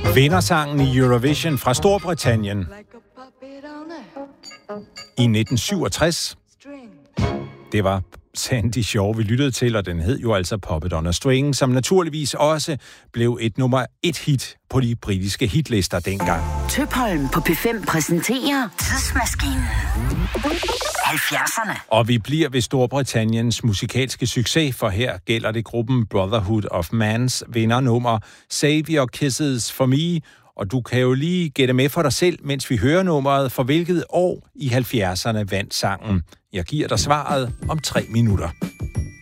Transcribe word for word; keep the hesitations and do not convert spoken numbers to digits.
Vindersangen i Eurovision fra Storbritannien i nitten syvogtres. Det var Sandy Shaw, vi lyttede til, og den hed jo altså Puppet on a String, som naturligvis også blev et nummer et hit på de britiske hitlister dengang. Tøpholm på P fem præsenterer Tidsmaskinen. halvfjerdserne. Og vi bliver ved Storbritanniens musikalske succes, for her gælder det gruppen Brotherhood of Man's vindernummer Save Your Kisses for Me. Og du kan jo lige gætte med for dig selv, mens vi hører nummeret, for hvilket år i halvfjerdserne vandt sangen. Jeg giver dig svaret om tre minutter.